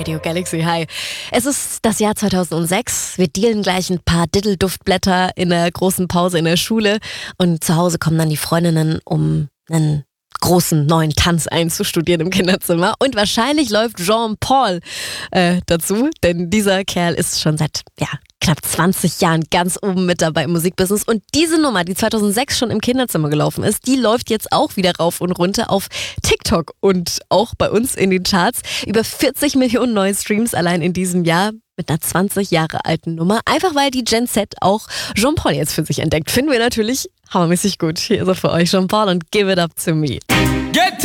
Radio Galaxy. Hi. Es ist das Jahr 2006. Wir dealen gleich ein paar Diddelduftblätter in der großen Pause in der Schule. Und zu Hause kommen dann die Freundinnen, um einen großen neuen Tanz einzustudieren im Kinderzimmer. Und wahrscheinlich läuft Jean-Paul dazu, denn dieser Kerl ist schon seit knapp 20 Jahren ganz oben mit dabei im Musikbusiness. Und diese Nummer, die 2006 schon im Kinderzimmer gelaufen ist, die läuft jetzt auch wieder rauf und runter auf TikTok und auch bei uns in den Charts. Über 40 Millionen neue Streams allein in diesem Jahr mit einer 20 Jahre alten Nummer. Einfach weil die Gen Z auch Jean-Paul jetzt für sich entdeckt. Finden wir natürlich hammermäßig gut. Hier ist er für euch, Jean-Paul und Give It Up To Me.